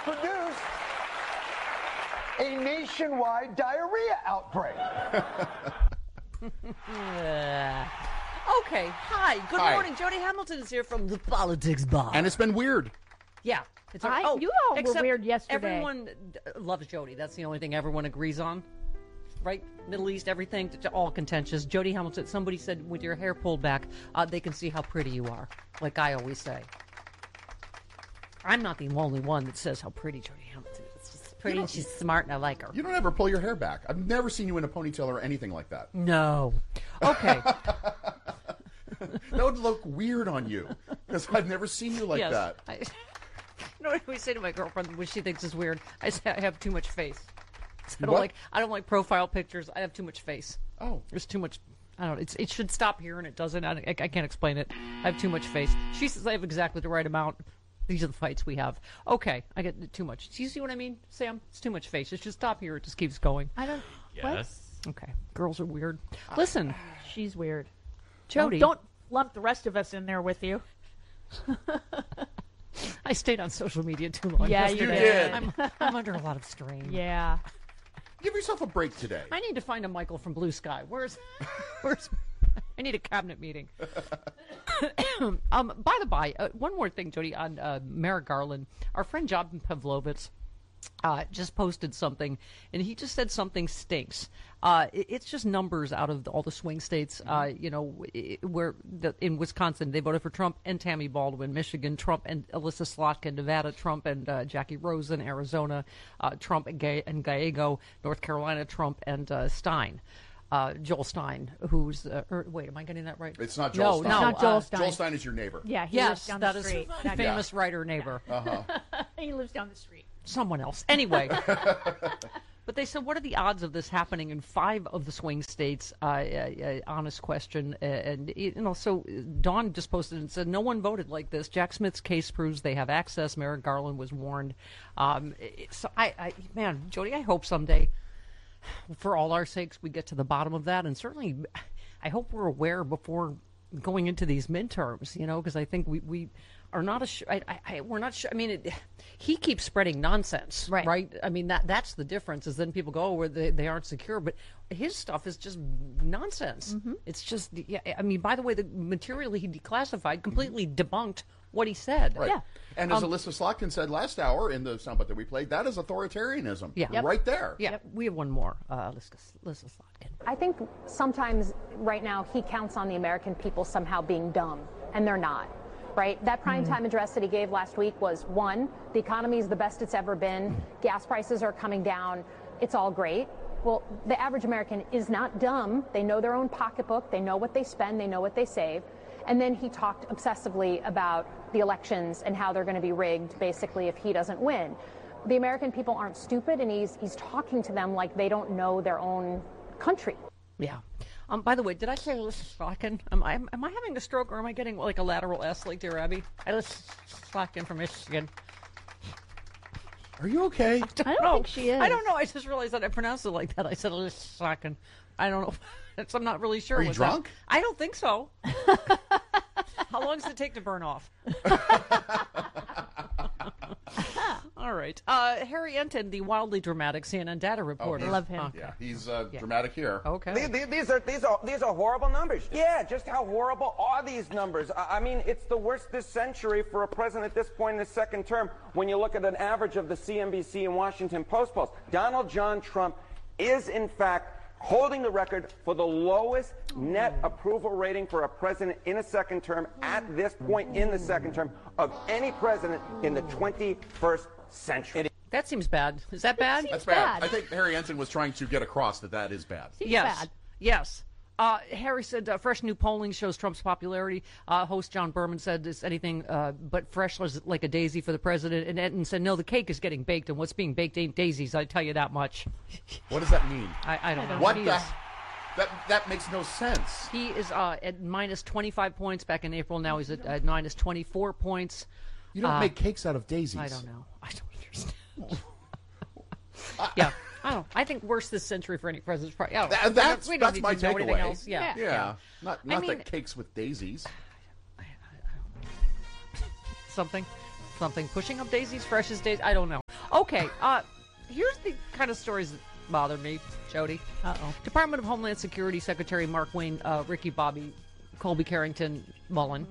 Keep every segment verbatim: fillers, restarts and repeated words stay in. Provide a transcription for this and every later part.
produced a nationwide diarrhea outbreak. uh, okay, hi, good Hi. morning. Jody Hamilton is here from the Politics Bar. And it's been weird. Yeah. It's I- oh, you all were except weird yesterday. Everyone d- loves Jody. That's the only thing everyone agrees on. Right? Middle East, everything, t- all contentious. Jody Hamilton, somebody said with your hair pulled back, uh, they can see how pretty you are. Like I always say. I'm not the only one that says how pretty Jody Hamilton is. She's pretty and she's smart and I like her. You don't ever pull your hair back. I've never seen you in a ponytail or anything like that. No. Okay. That would look weird on you because I've never seen you like yes. that. I, you know what I always say to my girlfriend when she thinks is weird? I say I have too much face. So I don't What? like I don't like profile pictures. I have too much face. Oh. There's too much. I don't know. It's, it should stop here, and it doesn't. I, I, I can't explain it. I have too much face. She says I have exactly the right amount. These are the fights we have. Okay, I get too much. Do you see what I mean, Sam? It's too much face. It should stop here. It just keeps going. I don't. Yes. Okay, girls are weird. Listen, What? She's weird. Jody. Don't, don't lump the rest of us in there with you. I stayed on social media too long. Yeah, you yesterday. did. I'm, I'm under a lot of strain. Yeah. Give yourself a break today. I need to find a Michael from Blue Sky. Where's, where's? I need a cabinet meeting. um, by the by, uh, one more thing, Jody, on uh, Merrick Garland. Our friend John Pavlovitz uh, just posted something, and he just said something stinks. Uh, it, it's just numbers out of the, all the swing states. Uh, you know, i- where the, in Wisconsin they voted for Trump and Tammy Baldwin, Michigan Trump and Alyssa Slotkin, Nevada Trump and uh, Jackie Rosen, Arizona uh, Trump and, Ga- and Gallego, North Carolina Trump and uh, Stein. Uh, Joel Stein, who's uh, or, wait, am I getting that right? It's not No, Joel Stein. no, Not Joel uh, Stein. Joel Stein is your neighbor. Yeah, he lives Yes, down that the is street. a That- famous writer neighbor. Uh-huh. he lives down the street. Someone else. Anyway. But they said, what are the odds of this happening in five of the swing states? Uh, uh, uh, honest question. Uh, and, you know, so Dawn just posted and said, no one voted like this. Jack Smith's case proves they have access. Merrick Garland was warned. Um, it- so, I, I, man, Jody, I hope someday, for all our sakes, we get to the bottom of that. And certainly, I hope we're aware before going into these midterms, you know, because I think we, we are not a I, I, I we're not sure. I mean, it, he keeps spreading nonsense, Right. right? I mean, that that's the difference. Is then people go, oh, where they, they aren't secure, but his stuff is just nonsense. It's just, yeah. I mean, by the way, the material he declassified completely debunked what he said. Right. Yeah. And as Alyssa Slotkin said last hour in the soundbite that we played, that is authoritarianism. Yeah. Yep. Right there. Yeah, we have one more. Uh, Alyssa, Alyssa Slotkin. I think sometimes right now he counts on the American people somehow being dumb, and they're not. Right? That primetime address that he gave last week was, one, the economy is the best it's ever been. Gas prices are coming down. It's all great. Well, the average American is not dumb. They know their own pocketbook. They know what they spend. They know what they save. And then he talked obsessively about the elections and how they're going to be rigged, basically, if he doesn't win. The American people aren't stupid, and he's he's talking to them like they don't know their own country. Yeah. Um, by the way, did I say Alyssa Slotkin? Am I, am I having a stroke, or am I getting like a lateral S like Dear Abby? Alyssa Slotkin from Michigan. Are you okay? I don't No, think she is. I don't know. I just realized that I pronounced it like that. I said Alyssa Slotkin. I don't know. It's- I'm not really sure. Are you what drunk? That, I don't think so. How long does it take to burn off? All right. Uh, Harry Enton, the wildly dramatic C N N data reporter. he's- Love him. Okay. Yeah, he's uh, dramatic here. Okay. These, these- these are these are these are horrible numbers. Yeah, just how horrible are these numbers? I, I mean, it's the worst this century for a president at this point in his second term. When you look at an average of the C N B C and Washington Post polls, Donald John Trump is in fact holding the record for the lowest net approval rating for a president in a second term at this point in the second term of any president in the twenty-first century. That seems bad. Is that bad? That's bad. bad. I think Harry Ensign was trying to get across that that is bad. Seems Yes. bad. Yes. Uh, Harry said uh, fresh new polling shows Trump's popularity. Uh, host John Berman said it's anything uh, but fresh was like a daisy for the president. And Enton said, no, the cake is getting baked, and what's being baked ain't daisies, I tell you that much. What does that mean? I, I don't know. What He the? is, That that makes no sense. he is uh, at minus twenty-five points back in April. Now he's at uh, minus twenty-four points. You don't Uh, make cakes out of daisies. I don't know. I don't understand. yeah. I don't. I think worse this century for any president. Probably, yeah, That- that's we don't that's need my to know anything takeaway. else. Yeah. Yeah, not I not mean- the cakes with daisies. Something. something. Pushing up daisies, fresh as daisies. I don't know. Okay, uh, here's the kind of stories that bother me, Jody. Uh-oh. Department of Homeland Security Secretary Mark Wayne, uh, Ricky Bobby, Colby Carrington Mullen.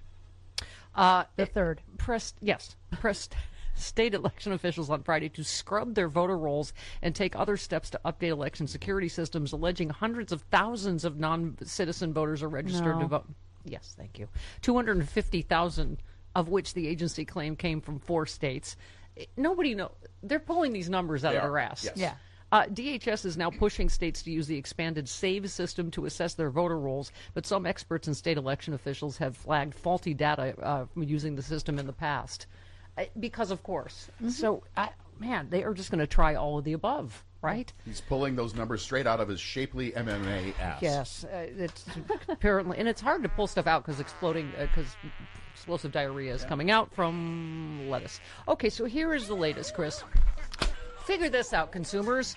Uh, The third. pressed, yes, pressed state election officials on Friday to scrub their voter rolls and take other steps to update election security systems, alleging hundreds of thousands of non-citizen voters are registered No. to vote. Yes, thank you. two hundred fifty thousand of which the agency claimed came from four states. Nobody know. They're pulling these numbers out They of are, their ass. yes. Yeah. Uh, D H S is now pushing states to use the expanded SAVE system to assess their voter rolls, but some experts and state election officials have flagged faulty data uh, from using the system in the past. Uh, because, of course. So, I, man, they are just going to try all of the above, right? He's pulling those numbers straight out of his shapely M M A ass. Yes. Uh, it's apparently, and it's hard to pull stuff out because exploding, because explosive diarrhea is coming out from lettuce. Okay, so here is the latest, Chris. Figure this out, consumers.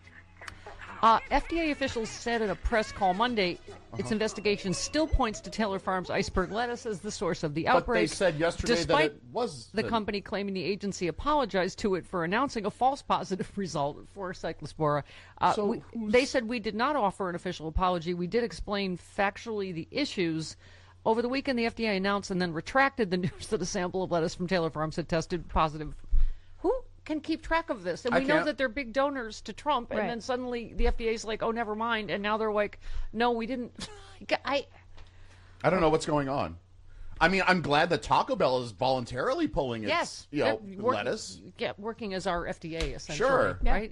Uh, F D A officials said in a press call Monday its investigation still points to Taylor Farms iceberg lettuce as the source of the But outbreak. they said yesterday that despite it was the the- company claiming the agency apologized to it for announcing a false positive result for Cyclospora. Uh, So we, who's- they said we did not offer an official apology. We did explain factually the issues. Over the weekend, the F D A announced and then retracted the news that a sample of lettuce from Taylor Farms had tested positive. Who can keep track of this? And I we know can't. that they're big donors to Trump, and Right. then suddenly the F D A's like, oh, never mind. And now they're like, no, we didn't. I, I don't know what's going on. I mean, I'm glad that Taco Bell is voluntarily pulling its, yes. you know, they're work- lettuce. Yeah, working as our F D A, essentially. Sure. Right?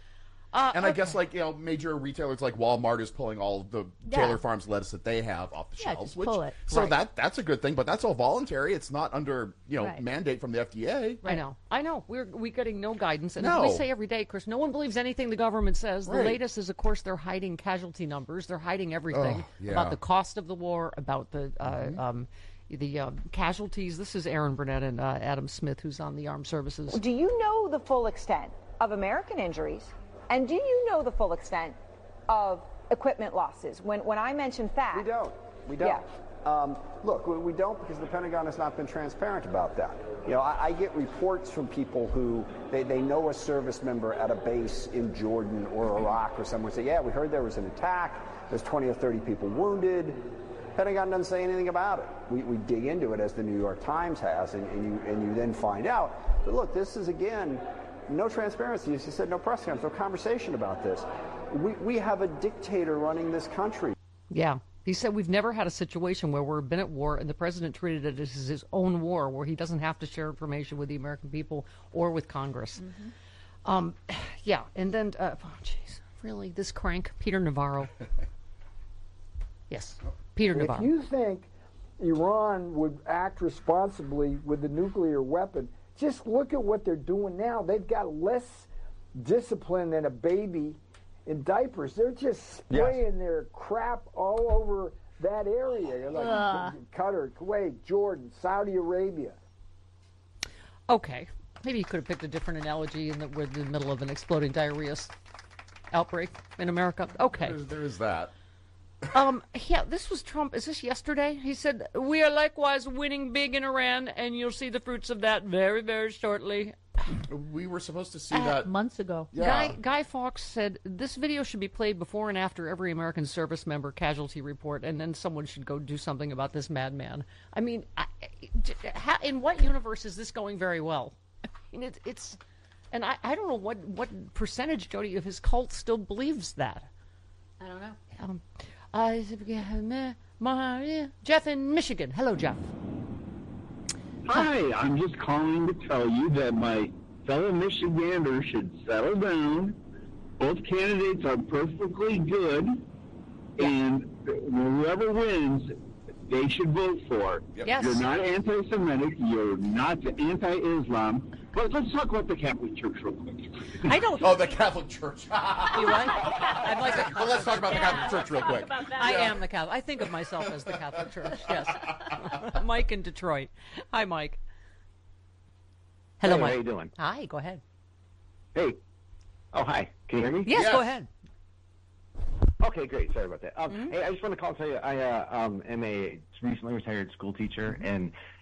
Uh, And I okay. guess, like, you know, major retailers like Walmart is pulling all the Yeah. Taylor Farms lettuce that they have off the Yeah, shelves. just which, pull it. So Right. that that's a good thing, but that's all voluntary. It's not under, you know, Right. mandate from the F D A. I know. I know. We're we getting no guidance. And as No. we say every day, Chris, no one believes anything the government says. The Right. latest is, of course, they're hiding casualty numbers. They're hiding everything Oh, yeah. about the cost of the war, about the uh, um, the um, casualties. This is Aaron Burnett and uh, Adam Smith, who's on the Armed Services. Do you know the full extent of American injuries? And do you know the full extent of equipment losses? When when I mention fact, We don't. We don't. Um, look, we, we don't because the Pentagon has not been transparent about that. You know, I, I get reports from people who they, they know a service member at a base in Jordan or Iraq or somewhere say, yeah, we heard there was an attack. There's twenty or thirty people wounded. Pentagon doesn't say anything about it. We, we dig into it as the New York Times has, and, and you and you then find out. But look, this is again. No transparency. As you said, no press conference, no conversation about this. We, we have a dictator running this country. Yeah. He said we've never had a situation where we've been at war and the president treated it as his own war, where he doesn't have to share information with the American people or with Congress. Um, yeah, and then, uh, oh, jeez, really, this crank, Peter Navarro. Yes, Peter If Navarro. you think Iran would act responsibly with the nuclear weapon, just look at what they're doing now. They've got less discipline than a baby in diapers. They're just spraying their crap all over that area. Like Ugh. Qatar, Kuwait, Jordan, Saudi Arabia. Okay, maybe you could have picked a different analogy in the, we're in the middle of an exploding diarrhea s- outbreak in America. Okay. There, there is that. Um, yeah, this was Trump. Is this yesterday? He said, we are likewise winning big in Iran, and you'll see the fruits of that very, very shortly. We were supposed to see that. Months ago. Yeah. Guy, Guy Fawkes said, this video should be played before and after every American service member casualty report, and then someone should go do something about this madman. I mean, I, how, in what universe is this going very well? I mean, it, it's, and I, I don't know what, what percentage, Jody, of his cult still believes that. I don't know. Um, I, Jeff in Michigan. Hello, Jeff. Hi, I'm just calling to tell you that my fellow Michiganders should settle down. Both candidates are perfectly good, and whoever wins, they should vote for. Yep. Yes. You're not anti-Semitic, you're not anti-Islam, but let's talk about the Catholic Church real quick. I don't. Oh, the Catholic Church. You what? I'd like to. Well, let's talk about the Catholic Church real quick. I am the Catholic. I think of myself as the Catholic Church. Yes. Mike in Detroit. Hi, Mike. Hello, Hey, Mike. how you doing? Hi. Go ahead. Hey. Oh, hi. Can you hear me? Yes, Yes. go ahead. Okay, great. Sorry about that. Um, Mm-hmm. Hey, I just want to call and tell you I uh, um, am a recently retired school teacher, Mm-hmm. and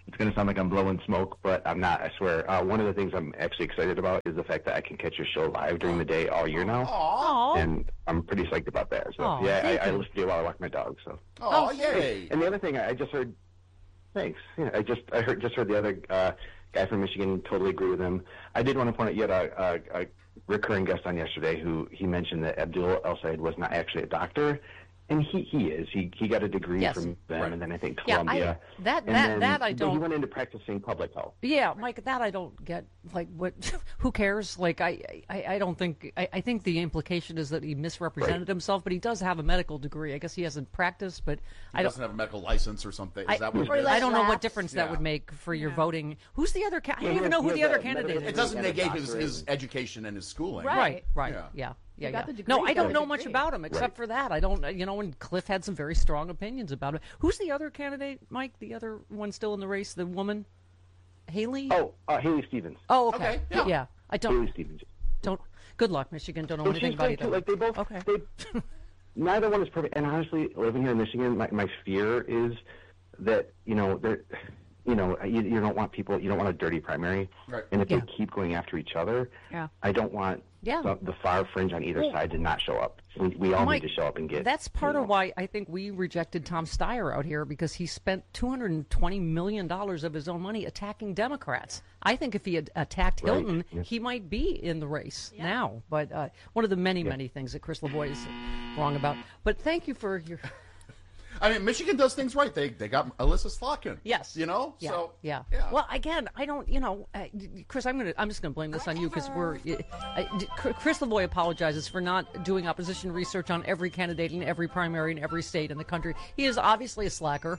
it's going to sound like I'm blowing smoke, but I'm not, I swear. Uh, one of the things I'm actually excited about is the fact that I can catch your show live during the day all year now. Aww. And I'm pretty psyched about that. So, Aw, yeah, I, I you. listen to you while I walk my dog. So. Oh, yay. And the other thing, I just heard, thanks. Yeah, I just I heard just heard the other uh, guy from Michigan, totally agree with him. I did want to point out, you had a, a, a recurring guest on yesterday who he mentioned that Abdul El-Sayed was not actually a doctor. And he, he is. He he got a degree Yes. from them, Right. and then I think Yeah, I- Columbia. that- And that- then- that I but He don't- went into practicing public health. Yeah, Mike, that I don't get. Like, what? Who cares? Like, I, I, I don't think. I, I think the implication is that he misrepresented Right. himself, but he does have a medical degree. I guess he hasn't practiced, but He I don't. doesn't have a medical license or something. Is I, that what or it is? I don't know what difference that Yeah. would make for your voting. Who's the other? Ca- I Yeah, don't even he know has- who he the has other a medical candidate It is. doesn't and a negate his, doctorate. his education and his schooling. Right, right, Yeah. yeah, yeah, got yeah. the degree, No, I he got don't the know much degree. about him except for that. I don't, you know, and Cliff had some very strong opinions about it. Who's the other candidate, Mike? The other one still in the race, the woman, Haley? Oh, uh, Haley Stevens. Oh, okay, Okay, yeah. yeah. I don't, Haley Stevens. don't. Good luck, Michigan. Don't know Well, anything she's about great, either. too. Like they both. Okay. They, neither one is perfect. And honestly, living here in Michigan, my, my fear is that you know they're, you know, you, you don't want people. You don't want a dirty primary. Right. And if Yeah. they keep going after each other, Yeah. I don't want Yeah. the, the far fringe on either Well, side to not show up. We, we all Mike, need to show up and get. That's part you of know, why I think we rejected Tom Steyer out here because he spent two hundred twenty million dollars of his own money attacking Democrats. I think if he had attacked Right, Hilton, yes. he might be in the race now. But uh, one of the many, many things that Chris Lavoie is wrong about. But thank you for your... I mean, Michigan does things right. They they got Alyssa Slotkin. Yes. You know? Yeah. So, yeah. yeah. Well, again, I don't. You know, uh, Chris, I'm gonna. I'm just gonna blame this on you because we're. Uh, Chris Lavoie apologizes for not doing opposition research on every candidate in every primary in every state in the country. He is obviously a slacker,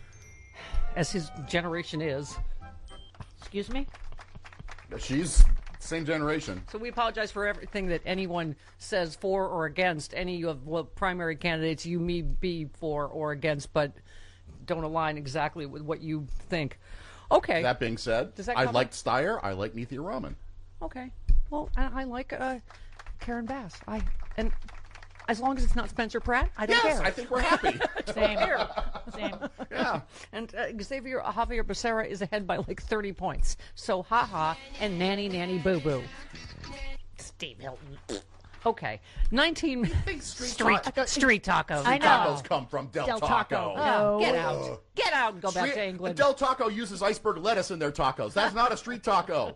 as his generation is. Excuse me? She's same generation. So we apologize for everything that anyone says for or against any of the primary candidates you may be for or against, but don't align exactly with what you think. Okay. That being said, Does that I cover- liked Steyer. I like Nithya Raman. Okay. Well, I, I like uh, Karen Bass. I and as long as it's not Spencer Pratt, I don't Yes, care. I think we're happy. Same. Same. Yeah. And uh, Xavier Javier Becerra is ahead by like thirty points. So ha ha and nanny nanny boo boo. Steve Hilton. Okay, nineteen street taco- street tacos. I know. Tacos come from Del, Del Taco. Taco. No. Get out! Get out and go back Street- to England. Del Taco uses iceberg lettuce in their tacos. That's not a street taco.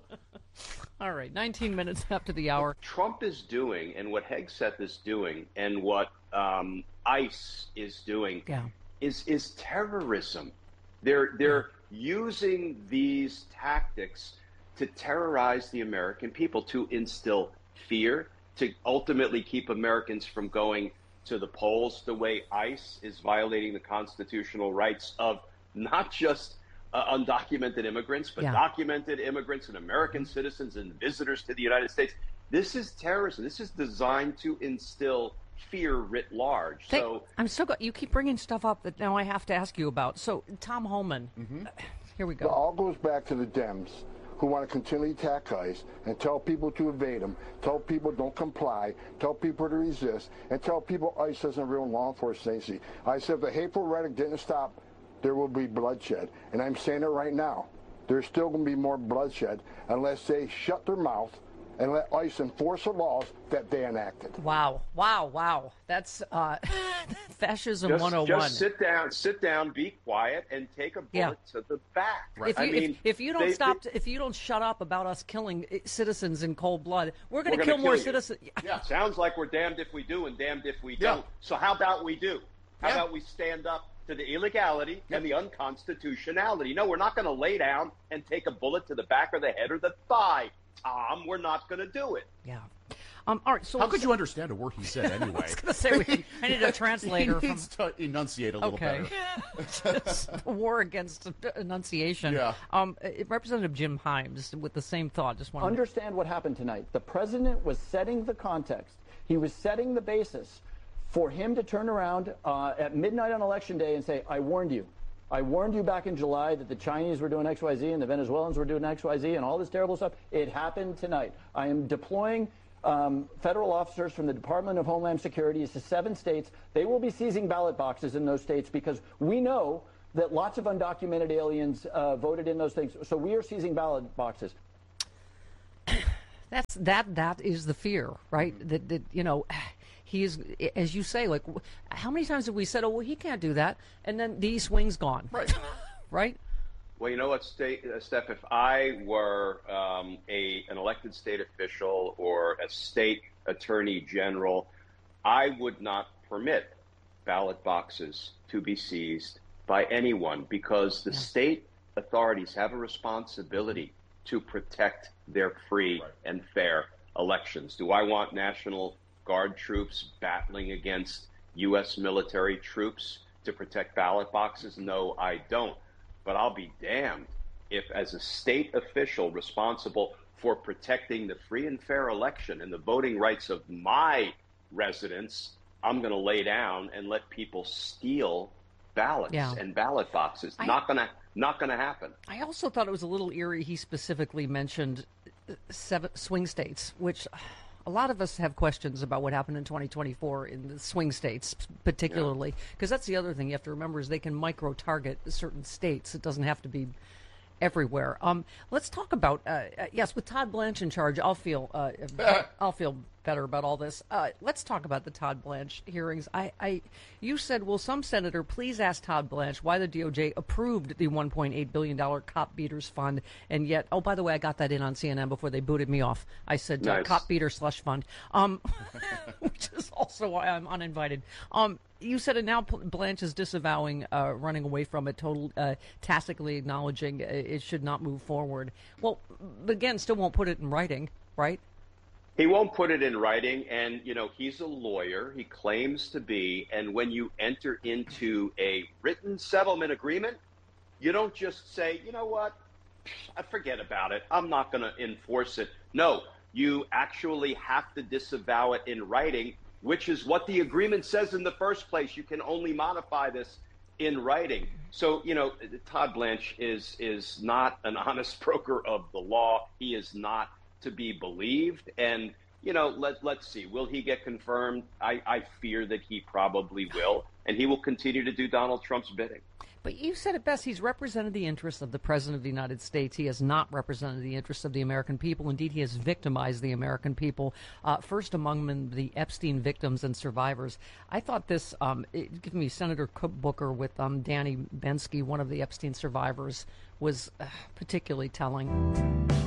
All right, nineteen minutes after the hour. Trump is doing and what Hegseth is doing and what um, ICE is doing Yeah. is is terrorism. They're they're using these tactics to terrorize the American people, to instill fear, to ultimately keep Americans from going to the polls the way ICE is violating the constitutional rights of not just uh, undocumented immigrants, but Yeah. documented immigrants and American citizens and visitors to the United States. This is terrorism. This is designed to instill fear writ large. Thank- so I'm so good. You keep bringing stuff up that now I have to ask you about. So Tom Holman, here we It go. all goes back to the Dems who want to continually attack ICE and tell people to evade them, tell people don't comply, tell people to resist, and tell people ICE isn't real law enforcement agency. I said if the hateful rhetoric didn't stop, there will be bloodshed. And I'm saying it right now. There's still going to be more bloodshed unless they shut their mouth and let ICE enforce the laws that they enacted. Wow, wow, wow. That's uh, fascism just, one oh one. just sit down, sit down, be quiet, and take a bullet Yeah. to the back. If you, I mean, if, if you don't they- stop, they- if you don't shut up about us killing uh, citizens in cold blood, we're going We're to gonna kill more kill you. citizens. Yeah, sounds like we're damned if we do and damned if we Yeah. don't. So how about we do? How Yeah. about we stand up to the illegality and the unconstitutionality? No, we're not going to lay down and take a bullet to the back of the head or the thigh, Tom. We're not going to do it. Yeah. Um, all right. So How could you understand a word he said anyway? I was going to say we, I need a translator. He from, needs to enunciate a little okay. better. Just a war against enunciation. Yeah. Um, uh, Representative Jim Himes with the same thought. Just want Understand what happened tonight. The president was setting the context. He was setting the basis for him to turn around uh, at midnight on election day and say, I warned you. I warned you back in July that the Chinese were doing X Y Z and the Venezuelans were doing X Y Z and all this terrible stuff. It happened tonight. I am deploying um, federal officers from the Department of Homeland Security to seven states. They will be seizing ballot boxes in those states because we know that lots of undocumented aliens uh, voted in those things. So we are seizing ballot boxes. That's that. That is the fear, right? That that you know, he is, as you say. Like, how many times have we said, "Oh, well, he can't do that," and then the swing's gone, right? Right. Well, you know what, Ste- uh, Steph, if I were um, a an elected state official or a state attorney general, I would not permit ballot boxes to be seized by anyone, because the yeah. state authorities have a responsibility to protect their free right. and fair elections. Do I want National Guard troops battling against U S military troops to protect ballot boxes? No, I don't. But I'll be damned if, as a state official responsible for protecting the free and fair election and the voting rights of my residents, I'm going to lay down and let people steal ballots yeah. and ballot boxes. I, not going to not going to happen. I also thought it was a little eerie. He specifically mentioned seven swing states, which a lot of us have questions about what happened in twenty twenty-four in the swing states, particularly, because yeah. that's the other thing you have to remember is they can micro-target certain states. It doesn't have to be everywhere. Um, let's talk about uh, uh, yes, with Todd Blanche in charge, I'll feel uh, I'll feel better about all this. Uh, let's talk about the Todd Blanche hearings. I, I, you said, will some senator please ask Todd Blanche why the D O J approved the one point eight billion dollars Cop Beaters Fund, and yet, oh, by the way, I got that in on C N N before they booted me off. I said nice. uh, Cop Beater Slush Fund, um, which is also why I'm uninvited. Um, you said it now. Blanche is disavowing, uh, running away from it, total, uh, tacitly acknowledging it should not move forward. Well, again, still won't put it in writing, right? He won't put it in writing, and, you know, he's a lawyer. He claims to be, and when you enter into a written settlement agreement, you don't just say, you know what, I forget about it. I'm not going to enforce it. No, you actually have to disavow it in writing, which is what the agreement says in the first place. You can only modify this in writing. So, you know, Todd Blanche is is not an honest broker of the law. He is not to be believed. And, you know, let, let's see, will he get confirmed? I, I fear that he probably will, and he will continue to do Donald Trump's bidding. But you said it best. He's represented the interests of the President of the United States. He has not represented the interests of the American people. Indeed, he has victimized the American people, uh, first among them the Epstein victims and survivors. I thought this, um, it, give me Senator Booker with um, Danny Bensky, one of the Epstein survivors, was uh, particularly telling.